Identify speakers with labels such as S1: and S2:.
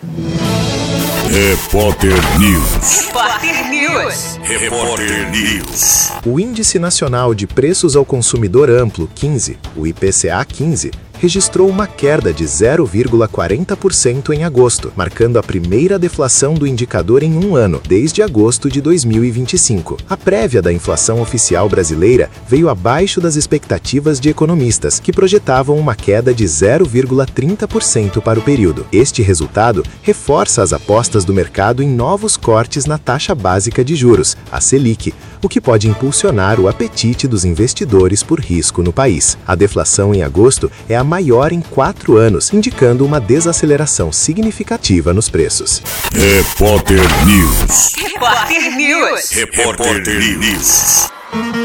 S1: Repórter News.
S2: Repórter News.
S1: Repórter News.
S3: O Índice Nacional de Preços ao Consumidor Amplo, 15, o IPCA 15, registrou uma queda de 0,40% em agosto, marcando a primeira deflação do indicador em um ano, desde agosto de 2025. A prévia da inflação oficial brasileira veio abaixo das expectativas de economistas, que projetavam uma queda de 0,30% para o período. Este resultado reforça as apostas do mercado em novos cortes na taxa básica de juros, a Selic, o que pode impulsionar o apetite dos investidores por risco no país. A deflação em agosto é a maior em 4 anos, indicando uma desaceleração significativa nos preços.
S1: Repórter News.
S2: Repórter News.
S1: Repórter News.